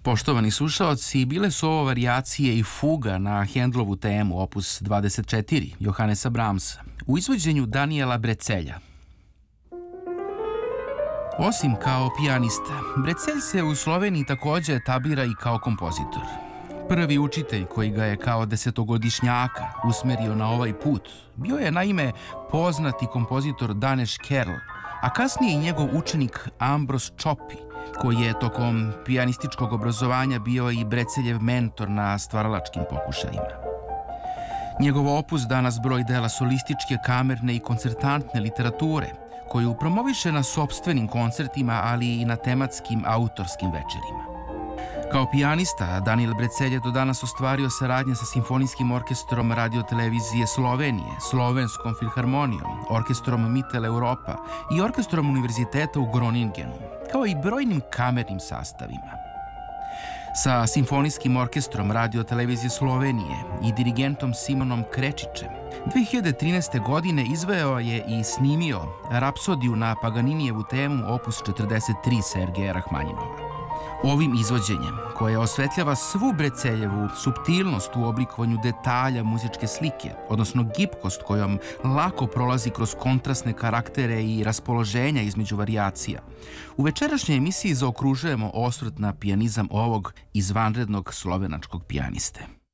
Poštovani slušaoci, bile su ovo varijacije i fuga na Handlovu temu opus 24 Johannesa Brahmsa u izvođenju Daniela Brecelja. Osim kao pijanista, Brecelj se u Sloveniji takođe etablira i kao kompozitor. Prvi učitelj koji ga je kao desetogodišnjaka usmerio na ovaj put bio je naime poznati kompozitor Daneš Kerl, a kasnije i njegov učenik Ambros Čopi, koji je tokom pijanističkog obrazovanja bio i Breceljev mentor na stvaralačkim pokušajima. Njegov opus danas broji dela solističke, kamerne i koncertantne literature, koju promoviše na sopstvenim koncertima, ali i na tematskim autorskim večerima. Kao pijanista, Daniel Brecelj je do danas ostvario saradnje sa Simfonijskim orkestrom Radio-televizije Slovenije, Slovenskom filharmonijom, orkestrom Mittel Europa i orkestrom Univerziteta u Groningenu, kao i brojnim kamernim sastavima. Sa Simfonijskim orkestrom Radio-televizije Slovenije i dirigentom Simonom Krečićem 2013. godine izveo je i snimio Rapsodiju na Paganinijevu temu opus 43 Sergeja Rahmanjinova. Ovim izvođenjem, koje osvetljava svu Breceljevu suptilnost u oblikovanju detalja muzičke slike, odnosno gibkost kojom lako prolazi kroz kontrastne karaktere i raspoloženja između varijacija, u večerašnjoj emisiji zaokružujemo osvrt na pijanizam ovog izvanrednog slovenačkog pijaniste.